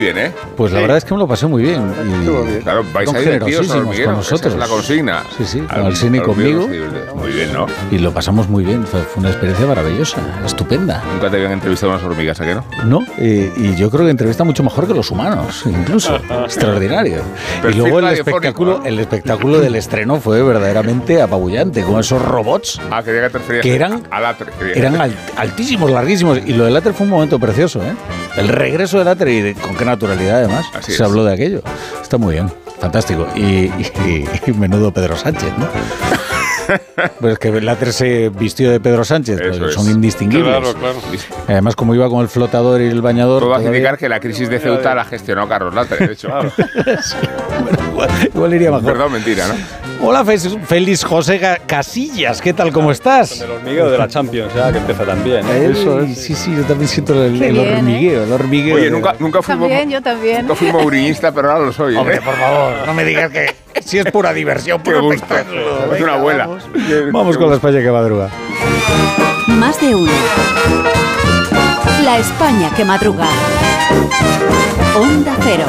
Bien, ¿eh? Pues la verdad es que me lo pasé muy bien. Y claro, vais a ir generosísimos con nosotros. Esa es la consigna. Sí, con el cine y conmigo. Muy bien, ¿no? Y lo pasamos muy bien. Fue una experiencia maravillosa, estupenda. Nunca te habían entrevistado unas hormigas, ¿a qué no? No, y yo creo que entrevista mucho mejor que los humanos, incluso. Extraordinario. Y luego el espectáculo del estreno fue verdaderamente apabullante, con esos robots que eran altísimos, larguísimos. Y lo del Láter fue un momento precioso, ¿eh? El regreso del Láter y con qué naturalidad, además, se habló de aquello. Está muy bien, fantástico. Y menudo Pedro Sánchez, ¿no? Pues que el Láter se vistió de Pedro Sánchez, pues son indistinguibles. Claro. Además, como iba con el flotador y el bañador... Puedo indicar que la crisis de Ceuta la gestionó Carlos Láter, de hecho. Sí, bueno, igual iría mejor. Perdón, mentira, ¿no? Hola, Félix José Casillas, ¿qué tal? ¿Cómo estás? Con el hormigueo de la Champions, ya que empieza también. Eso es. Sí, yo también siento el hormigueo, el hormigueo. Oye, nunca fui yo también. Nunca fui mourinhista, pero ahora lo soy. Hombre, por favor, no me digas que si es pura diversión, puro espectáculo. Es una abuela. Vamos con la España que madruga. Más de uno. La España que madruga. Onda Cero.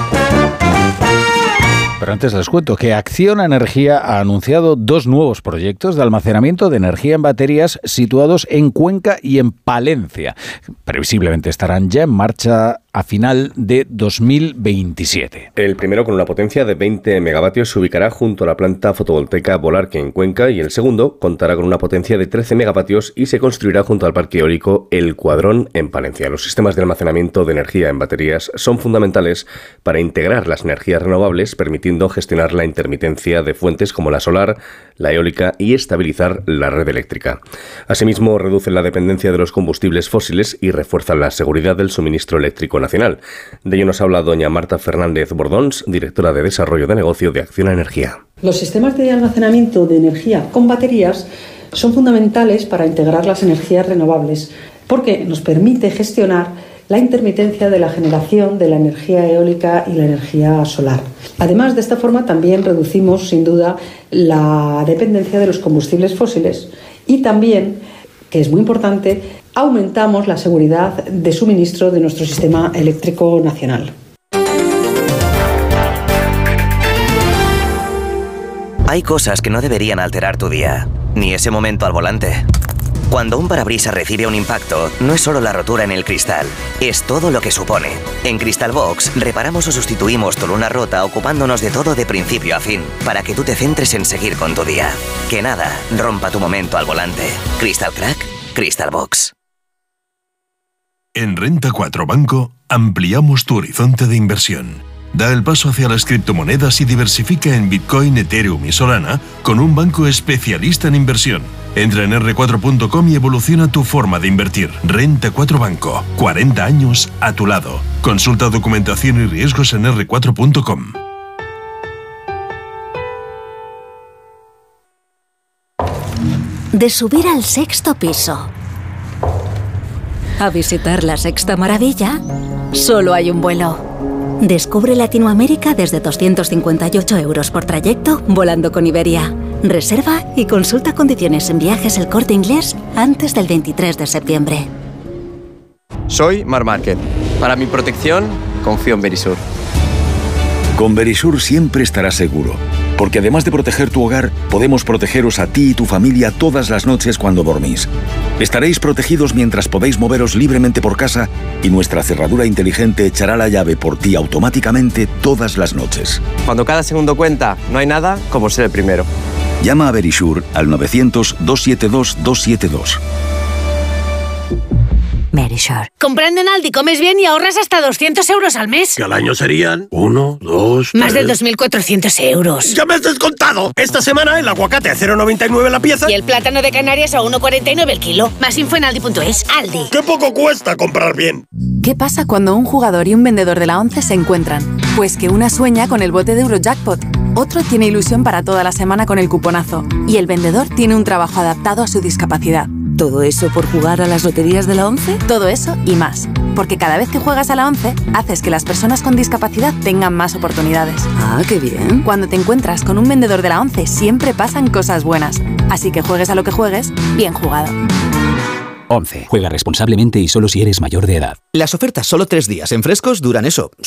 Pero antes les cuento que Acciona Energía ha anunciado 2 nuevos proyectos de almacenamiento de energía en baterías situados en Cuenca y en Palencia. Previsiblemente estarán ya en marcha a final de 2027. El primero, con una potencia de 20 megavatios, se ubicará junto a la planta fotovoltaica Volarque en Cuenca, y el segundo contará con una potencia de 13 megavatios y se construirá junto al parque eólico El Cuadrón en Palencia. Los sistemas de almacenamiento de energía en baterías son fundamentales para integrar las energías renovables, permitiendo gestionar la intermitencia de fuentes como la solar, la eólica y estabilizar la red eléctrica. Asimismo, reducen la dependencia de los combustibles fósiles y refuerzan la seguridad del suministro eléctrico nacional. De ello nos habla doña Marta Fernández Bordons, directora de Desarrollo de Negocio de Acciona Energía. Los sistemas de almacenamiento de energía con baterías son fundamentales para integrar las energías renovables, porque nos permite gestionar la intermitencia de la generación de la energía eólica y la energía solar. Además, de esta forma también reducimos, sin duda, la dependencia de los combustibles fósiles y también, que es muy importante, aumentamos la seguridad de suministro de nuestro sistema eléctrico nacional. Hay cosas que no deberían alterar tu día, ni ese momento al volante. Cuando un parabrisas recibe un impacto, no es solo la rotura en el cristal, es todo lo que supone. En Cristalbox reparamos o sustituimos tu luna rota ocupándonos de todo de principio a fin, para que tú te centres en seguir con tu día. Que nada rompa tu momento al volante. Crystal Crack, Cristalbox. En Renta 4 Banco ampliamos tu horizonte de inversión. Da el paso hacia las criptomonedas y diversifica en Bitcoin, Ethereum y Solana con un banco especialista en inversión. Entra en r4.com y evoluciona tu forma de invertir. Renta 4 Banco, 40 años a tu lado. Consulta documentación y riesgos en r4.com. De subir al 6º piso a visitar la Sexta Maravilla, solo hay un vuelo. Descubre Latinoamérica desde 258 € por trayecto volando con Iberia. Reserva y consulta condiciones en Viajes El Corte Inglés antes del 23 de septiembre. Soy Mar Márquez. Para mi protección, confío en Verisur. Con Verisur siempre estarás seguro, porque además de proteger tu hogar, podemos protegeros a ti y tu familia todas las noches cuando dormís. Estaréis protegidos mientras podéis moveros libremente por casa y nuestra cerradura inteligente echará la llave por ti automáticamente todas las noches. Cuando cada segundo cuenta, no hay nada como ser el primero. Llama a Verisur al 900-272-272. Verisur. Comprando en Aldi comes bien y ahorras hasta 200 € al mes. Que al año serían 1, 2, 3... Más de 2.400 €. ¡Ya me has descontado! Esta semana el aguacate a 0,99 la pieza. Y el plátano de Canarias a 1,49 el kilo. Más info en Aldi.es. Aldi. ¡Qué poco cuesta comprar bien! ¿Qué pasa cuando un jugador y un vendedor de la 11 se encuentran? Pues que una sueña con el bote de Eurojackpot, otro tiene ilusión para toda la semana con el cuponazo y el vendedor tiene un trabajo adaptado a su discapacidad. ¿Todo eso por jugar a las loterías de la 11? Todo eso y más. Porque cada vez que juegas a la 11, haces que las personas con discapacidad tengan más oportunidades. ¡Ah, qué bien! Cuando te encuentras con un vendedor de la 11, siempre pasan cosas buenas. Así que juegues a lo que juegues, bien jugado. 11. Juega responsablemente y solo si eres mayor de edad. Las ofertas solo 3 días en Frescos duran eso,